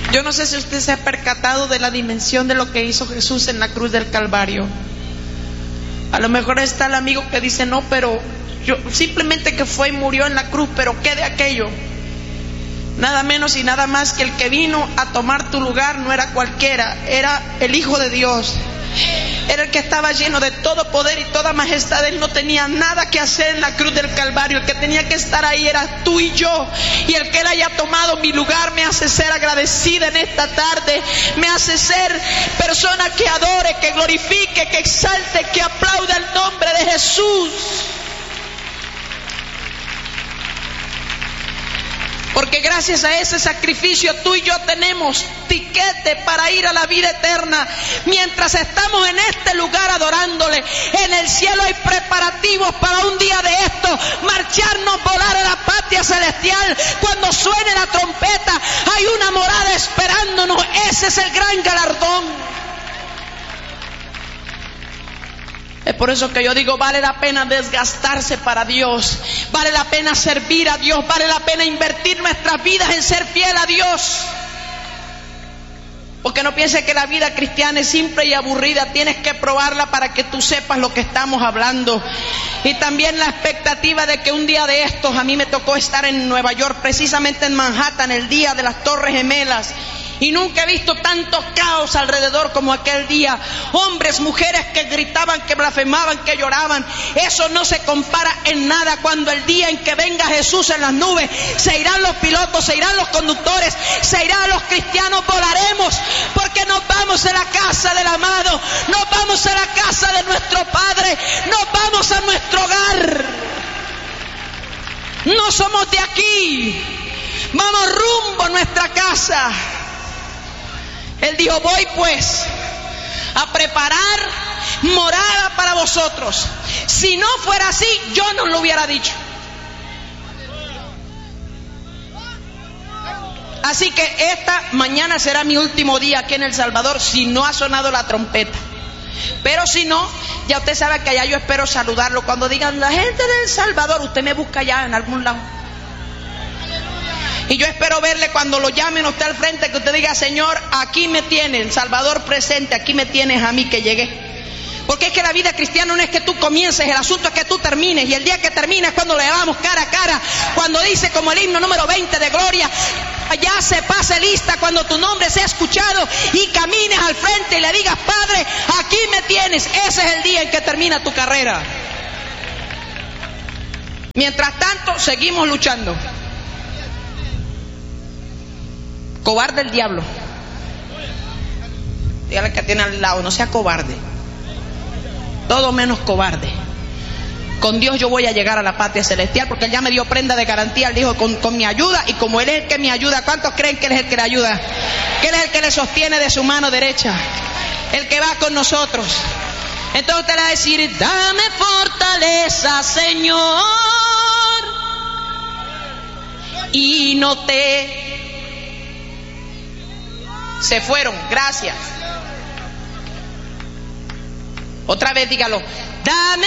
Yo no sé si usted se ha percatado de la dimensión de lo que hizo Jesús en la cruz del Calvario. A lo mejor está el amigo que dice, no, pero yo simplemente que fue y murió en la cruz, pero ¿qué de aquello? Nada menos y nada más que el que vino a tomar tu lugar no era cualquiera, era el Hijo de Dios. Era el que estaba lleno de todo poder y toda majestad. Él no tenía nada que hacer en la cruz del Calvario. El que tenía que estar ahí era tú y yo. Y el que Él haya tomado mi lugar me hace ser agradecida en esta tarde. Me hace ser persona que adore, que glorifique, que exalte, que aplauda el nombre de Jesús. Porque gracias a ese sacrificio tú y yo tenemos tiquete para ir a la vida eterna. Mientras estamos en este lugar adorándole, en el cielo hay preparativos para un día de esto, marcharnos, volar a la patria celestial. Cuando suene la trompeta, hay una morada esperándonos. Ese es el gran galardón. Es por eso que yo digo, vale la pena desgastarse para Dios, vale la pena servir a Dios, vale la pena invertir nuestras vidas en ser fiel a Dios. Porque no pienses que la vida cristiana es simple y aburrida. Tienes que probarla para que tú sepas lo que estamos hablando. Y también la expectativa de que un día de estos, a mí me tocó estar en Nueva York, precisamente en Manhattan, el día de las Torres Gemelas. Y nunca he visto tanto caos alrededor como aquel día. Hombres, mujeres que gritaban, que blasfemaban, que lloraban. Eso no se compara en nada cuando el día en que venga Jesús en las nubes, se irán los pilotos, se irán los conductores, se irán los cristianos, volaremos. Porque nos vamos a la casa del amado, nos vamos a la casa de nuestro Padre, nos vamos a nuestro hogar. No somos de aquí, vamos rumbo a nuestra casa. Él dijo, voy pues a preparar morada para vosotros. Si no fuera así, yo no lo hubiera dicho. Así que esta mañana será mi último día aquí en El Salvador, si no ha sonado la trompeta. Pero si no, ya usted sabe que allá yo espero saludarlo. Cuando digan la gente de El Salvador, usted me busca allá en algún lado. Y yo espero verle cuando lo llamen a usted al frente, que usted diga, Señor, aquí me tiene, El Salvador presente, aquí me tienes a mí que llegué. Porque es que la vida cristiana no es que tú comiences, el asunto es que tú termines. Y el día que termines, cuando le llevamos cara a cara, cuando dice como el himno número 20 de gloria, allá se pase lista cuando tu nombre sea escuchado y camines al frente y le digas, Padre, aquí me tienes. Ese es el día en que termina tu carrera. Mientras tanto, seguimos luchando. Cobarde el diablo. Dígale que tiene al lado, no sea cobarde. Todo menos cobarde. Con Dios yo voy a llegar a la patria celestial, porque Él ya me dio prenda de garantía. Él dijo, con mi ayuda, y como Él es el que me ayuda, ¿cuántos creen que Él es el que le ayuda? Que Él es el que le sostiene de su mano derecha, el que va con nosotros. Entonces usted le va a decir, dame fortaleza, Señor, y no te... Se fueron, gracias. Otra vez dígalo. Dame